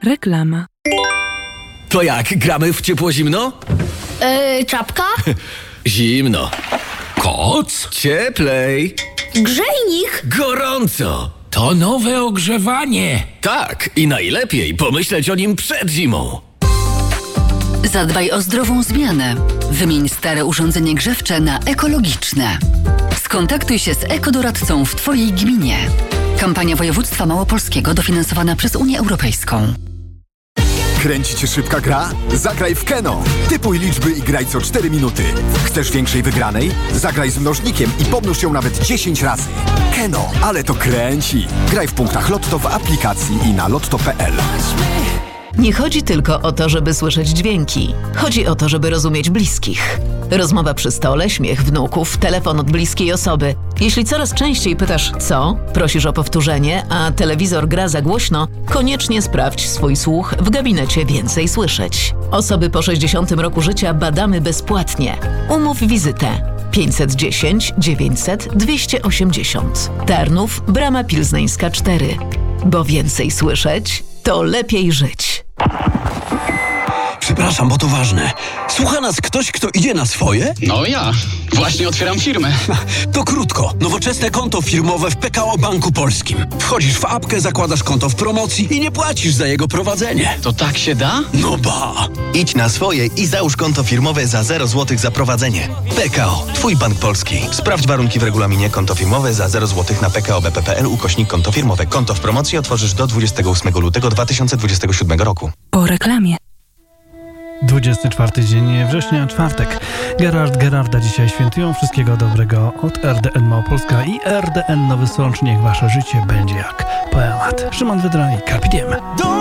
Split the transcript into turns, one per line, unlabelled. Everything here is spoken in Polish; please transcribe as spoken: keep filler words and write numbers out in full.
Reklama.
To jak, gramy w ciepło-zimno?
Yy, czapka?
Zimno.
Koc?
Cieplej.
Grzejnik?
Gorąco.
To nowe ogrzewanie.
Tak, i najlepiej pomyśleć o nim przed zimą.
Zadbaj o zdrową zmianę. Wymień stare urządzenie grzewcze na ekologiczne. Skontaktuj się z ekodoradcą w Twojej gminie. Kampania województwa małopolskiego dofinansowana przez Unię Europejską.
Kręci cię szybka gra? Zagraj w Keno. Typuj liczby i graj co cztery minuty. Chcesz większej wygranej? Zagraj z mnożnikiem i pomnóż ją nawet dziesięć razy. Keno, ale to kręci. Graj w punktach Lotto w aplikacji i na lotto kropka p l.
Nie chodzi tylko o to, żeby słyszeć dźwięki. Chodzi o to, żeby rozumieć bliskich. Rozmowa przy stole, śmiech wnuków, telefon od bliskiej osoby. Jeśli coraz częściej pytasz co, prosisz o powtórzenie, a telewizor gra za głośno, koniecznie sprawdź swój słuch w gabinecie Więcej Słyszeć. Osoby po sześćdziesiątym roku życia badamy bezpłatnie. Umów wizytę. pięćset dziesięć dziewięćset dwieście osiemdziesiąt. Tarnów, Brama Pilzneńska cztery. Bo więcej słyszeć, to lepiej żyć.
Przepraszam, bo to ważne. Słucha nas ktoś, kto idzie na swoje?
No ja. Właśnie otwieram firmę.
To krótko. Nowoczesne konto firmowe w P K O Banku Polskim. Wchodzisz w apkę, zakładasz konto w promocji i nie płacisz za jego prowadzenie.
To tak się da?
No ba!
Idź na swoje i załóż konto firmowe za zero złotych za prowadzenie. P K O. Twój bank polski. Sprawdź warunki w regulaminie. Konto firmowe za zero złotych na p k o b p kropka p l ukośnik konto firmowe. Konto w promocji otworzysz do dwudziestego ósmego lutego dwa tysiące dwudziestego siódmego roku.
Po reklamie.
dwudziesty czwarty dzień września, czwartek. Gerard Gerarda dzisiaj świętują. Wszystkiego dobrego od R D N Małopolska i R D N Nowy Sącz. Niech wasze życie będzie jak poemat. Szymon Wydra i Carpe Diem.